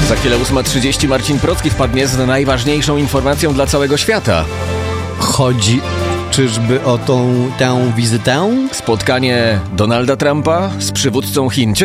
Za chwilę 8:30 Marcin Procki wpadnie z najważniejszą informacją dla całego świata. Chodzi czyżby o tę wizytę? Spotkanie Donalda Trumpa z przywódcą Chin.